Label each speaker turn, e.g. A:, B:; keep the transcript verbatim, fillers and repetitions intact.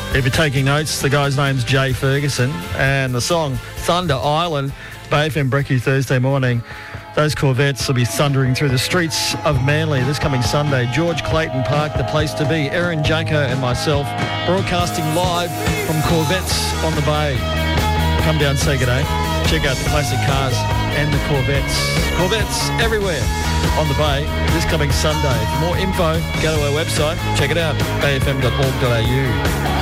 A: If you're taking notes, the guy's name's Jay Ferguson, and the song Thunder Island, Bay F M Brekkie Thursday morning. Those Corvettes will be thundering through the streets of Manly this coming Sunday. George Clayton Park, the place to be. Erin Janko and myself broadcasting live from Corvettes on the Bay. Come down, say good day. Check out the classic cars and the Corvettes. Corvettes everywhere on the Bay this coming Sunday. For more info, go to our website. Check it out, bay f m dot org dot a u.